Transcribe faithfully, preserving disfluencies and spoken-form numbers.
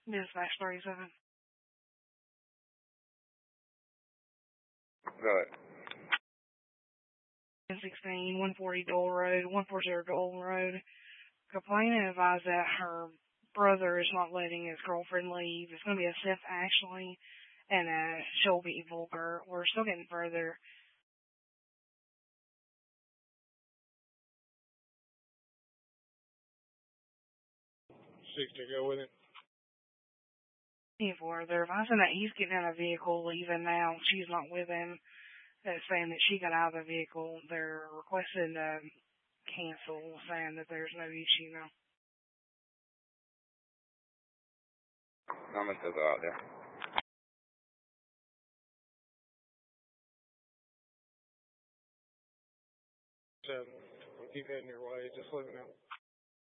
Dispatch thirty-seven. Go ahead. sixteen, one forty Dole Road, one forty Dole Road. Complainant advised that her brother is not letting his girlfriend leave. It's going to be a stiff, actually, and uh, she'll be vulgar. We're still getting further. sixty, go with it. For they're advising that he's getting in a vehicle, leaving now. She's not with him. They're saying that she got out of the vehicle. They're requesting to cancel, saying that there's no issue now. I'm going to go out there. Seven. Keep heading your way. Just let me know.